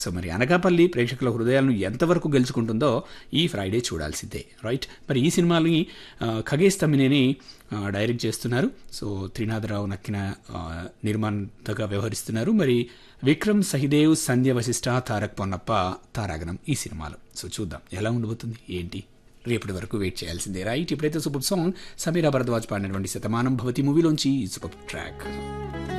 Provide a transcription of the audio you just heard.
So మరి అనకాపల్లి ప్రేక్షకుల హృదయాలను ఎంతవరకు గెలుచుకుంటుందో ఈ ఫ్రైడే చూడాల్సిందే, రైట్. మరి ఈ సినిమాని ఖగేష్ తమ్మినేని డైరెక్ట్ చేస్తున్నారు. సో త్రినాథరావు నక్కిన నిర్మాతగా వ్యవహరిస్తున్నారు. మరి విక్రమ్ సహిదేవ్, సంధ్య వశిష్ఠ, తారక్ పొన్నప్ప తారాగణం ఈ సినిమాలో. సో చూద్దాం ఎలా ఉండబోతుంది ఏంటి, రేపటి వరకు వెయిట్ చేయాల్సిందే, రైట్. ఇప్పుడైతే సూపర్ సాంగ్ సమీరా భరద్వాజ్ పాడినటువంటి శతమానం భవతి మూవీలోంచి సూపర్ ట్రాక్.